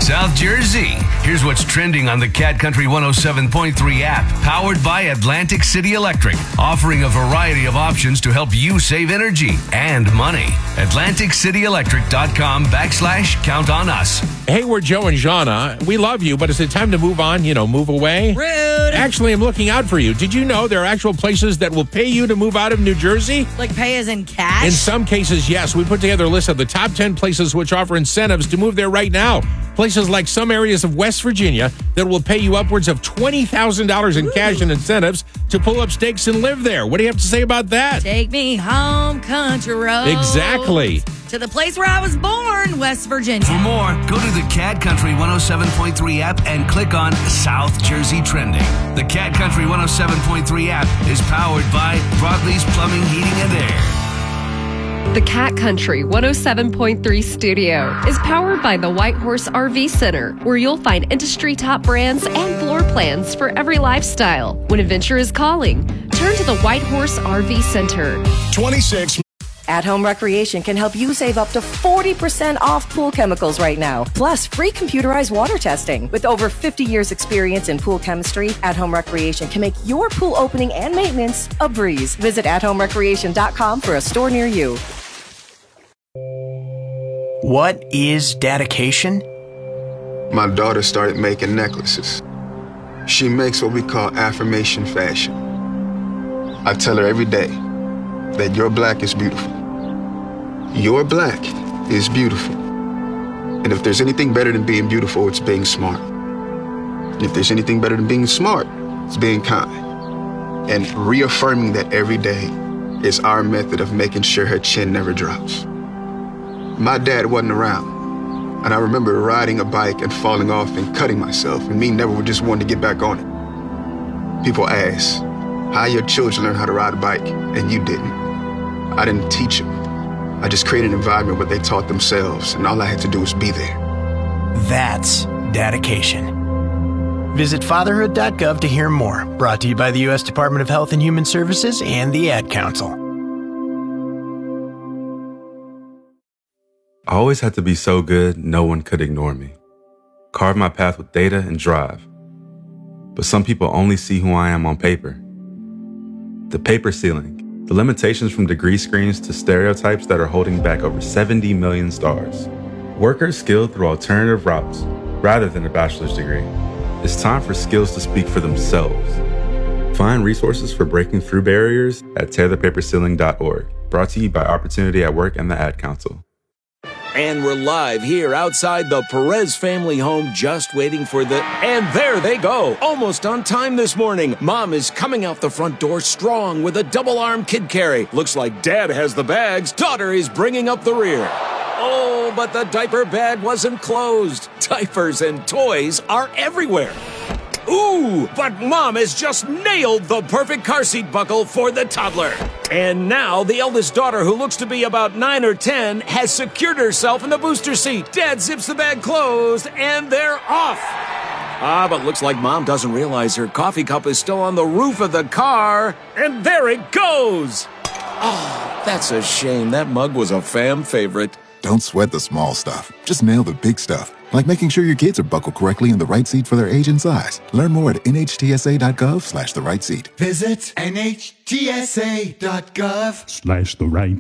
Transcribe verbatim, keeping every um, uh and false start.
South Jersey. Here's what's trending on the Cat Country one oh seven point three app, powered by Atlantic City Electric, offering a variety of options to help you save energy and money. Atlantic City Electric dot com backslash count on us. Hey, we're Joe and Jana. We love you, but is it time to move on? You know, move away? Rude. Actually, I'm looking out for you. Did you know there are actual places that will pay you to move out of New Jersey? Like pay as in cash? In some cases, yes. We put together a list of the top ten places which offer incentives to move there right now. Places like some areas of West Virginia that will pay you upwards of twenty thousand dollars in Ooh. cash and incentives to pull up stakes and live there. What do you have to say about that? Take me home, country roads. Exactly. To the place where I was born, West Virginia. For more, go to the Cat Country one oh seven point three app and click on South Jersey Trending. The Cat Country one oh seven point three app is powered by Broadleys Plumbing, Heating, and Air. The Cat Country one oh seven point three studio is powered by the White Horse R V Center, where you'll find industry top brands and floor plans for every lifestyle. When adventure is calling, turn to the White Horse R V Center. twenty-six At-home recreation can help you save up to forty percent off pool chemicals right now, plus free computerized water testing. With over fifty years experience in pool chemistry, At-Home Recreation can make your pool opening and maintenance a breeze. Visit at home recreation dot com for a store near you. What is dedication? My daughter started making necklaces. She makes what we call affirmation fashion. I tell her every day that your black is beautiful. Your black is beautiful. And if there's anything better than being beautiful, it's being smart. And if there's anything better than being smart, it's being kind. And reaffirming that every day is our method of making sure her chin never drops. My dad wasn't around, and I remember riding a bike and falling off and cutting myself, and me never just wanting to get back on it. People ask, how your children learn how to ride a bike, and you didn't. I didn't teach them. I just created an environment where they taught themselves, and all I had to do was be there. That's dedication. Visit fatherhood dot gov to hear more. Brought to you by the U S Department of Health and Human Services and the Ad Council. I always had to be so good, no one could ignore me. Carve my path with data and drive. But some people only see who I am on paper. The paper ceiling. The limitations from degree screens to stereotypes that are holding back over seventy million stars. Workers skilled through alternative routes rather than a bachelor's degree. It's time for skills to speak for themselves. Find resources for breaking through barriers at tear the paper ceiling dot org. Brought to you by Opportunity at Work and the Ad Council. And we're live here outside the Perez family home, just waiting for the... And there they go, almost on time this morning. Mom is coming out the front door strong with a double-arm kid carry. Looks like Dad has the bags. Daughter is bringing up the rear. Oh, but the diaper bag wasn't closed. Diapers and toys are everywhere. Ooh, but Mom has just nailed the perfect car seat buckle for the toddler. And now the eldest daughter, who looks to be about nine or ten, has secured herself in the booster seat. Dad zips the bag closed, and they're off. Ah, but looks like Mom doesn't realize her coffee cup is still on the roof of the car. And there it goes. Oh, that's a shame. That mug was a fam favorite. Don't sweat the small stuff. Just nail the big stuff. Like making sure your kids are buckled correctly in the right seat for their age and size. Learn more at N H T S A dot gov slash the right seat. Visit N H T S A dot gov slash the right